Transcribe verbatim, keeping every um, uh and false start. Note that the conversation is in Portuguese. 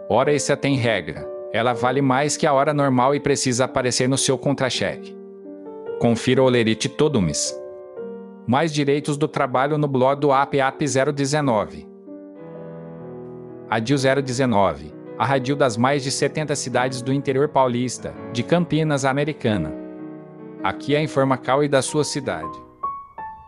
Hora extra tem regra. Ela vale mais que a hora normal e precisa aparecer no seu contra-cheque. Confira o Olerite todo mês. Mais direitos do trabalho no blog do A P A P zero dezenove. Adil zero dezenove. A rádio das mais de setenta cidades do interior paulista, de Campinas, Americana. Aqui é a Informacal e da sua cidade.